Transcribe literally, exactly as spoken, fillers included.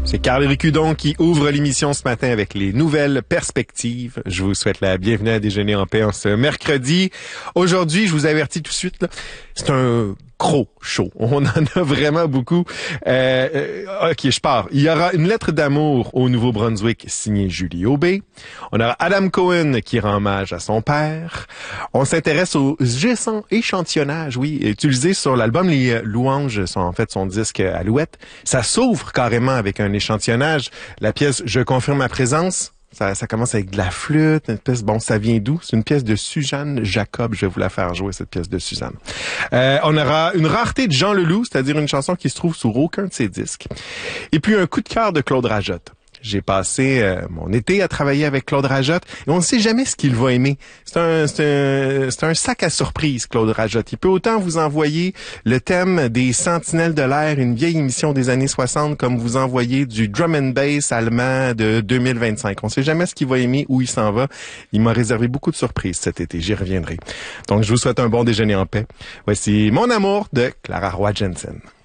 C'est Carl Ricudon qui ouvre l'émission ce matin avec les nouvelles perspectives. Je vous souhaite la bienvenue à Déjeuner en paix en ce mercredi. Aujourd'hui, je vous avertis tout de suite, là, c'est un gros show. On en a vraiment beaucoup. Euh, euh, ok, je pars. Il y aura une lettre d'amour au Nouveau-Brunswick signée Julie Aubé. On aura Adam Cohen qui rend hommage à son père. On s'intéresse aux récents échantillonnages, oui, utilisés sur l'album Les Louanges, son, en fait son disque Alouette. Ça s'ouvre carrément avec un échantillonnage. La pièce Je confirme ma présence. Ça, ça commence avec de la flûte, une pièce, bon, ça vient d'où? C'est une pièce de Suzanne Jacob. Je vais vous la faire jouer, cette pièce de Suzanne. Euh, on aura une rareté de Jean Leloup, c'est-à-dire une chanson qui se trouve sur aucun de ses disques. Et puis un coup de cœur de Claude Rajotte. J'ai passé euh, mon été à travailler avec Claude Rajotte et on ne sait jamais ce qu'il va aimer. C'est un, c'est un, c'est un sac à surprise, Claude Rajotte. Il peut autant vous envoyer le thème des Sentinelles de l'air, une vieille émission des années soixante, comme vous envoyer du drum and bass allemand de deux mille vingt-cinq. On ne sait jamais ce qu'il va aimer, où il s'en va. Il m'a réservé beaucoup de surprises cet été. J'y reviendrai. Donc, je vous souhaite un bon déjeuner en paix. Voici Mon amour de Clara Roy Jensen.